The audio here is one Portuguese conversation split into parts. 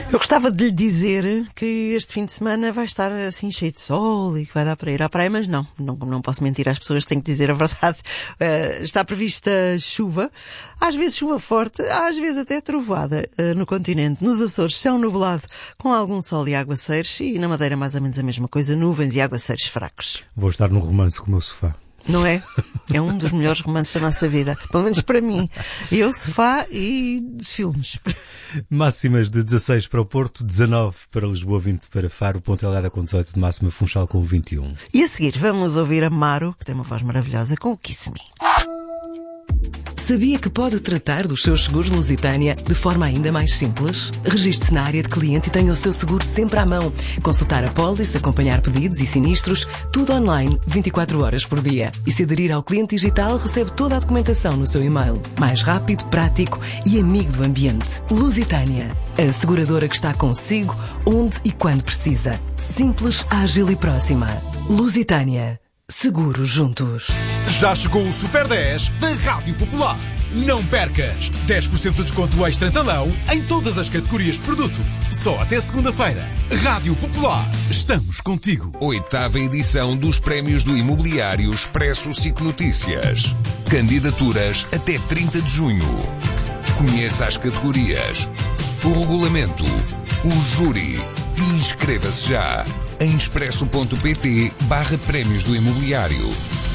Eu gostava de lhe dizer que este fim de semana vai estar assim cheio de sol e que vai dar para ir à praia, mas não posso mentir às pessoas, tenho que dizer a verdade. Está prevista chuva, às vezes chuva forte, às vezes até trovoada no continente. Nos Açores, céu nublado com algum sol e aguaceiros, e na Madeira mais ou menos a mesma coisa, nuvens e aguaceiros fracos. Vou estar num romance com o meu sofá. Não é? É um dos melhores romances da nossa vida. Pelo menos para mim. Eu, sofá e filmes. Máximas de 16 para o Porto, 19 para Lisboa, 20 para Faro, Ponta Delgada com 18 de máxima, Funchal com 21. E a seguir vamos ouvir a Maro, que tem uma voz maravilhosa, com o Kiss Me. Sabia que pode tratar dos seus seguros Lusitânia de forma ainda mais simples? Registre-se na área de cliente e tenha o seu seguro sempre à mão. Consultar a pólice, acompanhar pedidos e sinistros, tudo online, 24 horas por dia. E se aderir ao cliente digital, recebe toda a documentação no seu e-mail. Mais rápido, prático e amigo do ambiente. Lusitânia, a seguradora que está consigo, onde e quando precisa. Simples, ágil e próxima. Lusitânia. Seguros juntos. Já chegou o Super 10 da Rádio Popular. Não percas! 10% de desconto extra em talão em todas as categorias de produto. Só até segunda-feira. Rádio Popular. Estamos contigo. 8ª edição dos Prémios do Imobiliário Expresso SIC Notícias. Candidaturas até 30 de junho. Conheça as categorias, o regulamento, o júri e inscreva-se já em expresso.pt/prémios do imobiliário.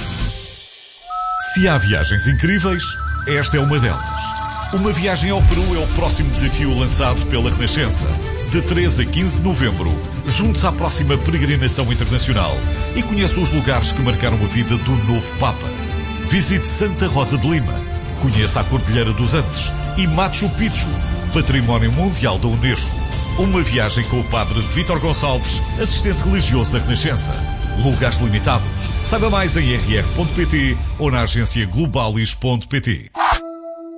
Se há viagens incríveis, esta é uma delas. Uma viagem ao Peru é o próximo desafio lançado pela Renascença. De 13 a 15 de novembro, junte-se à próxima peregrinação internacional e conheça os lugares que marcaram a vida do novo Papa. Visite Santa Rosa de Lima, conheça a Cordilheira dos Andes e Machu Picchu, Património Mundial da Unesco. Uma viagem com o padre Vítor Gonçalves, assistente religioso da Renascença. Lugares limitados. Saiba mais em rr.pt ou na agência globalis.pt.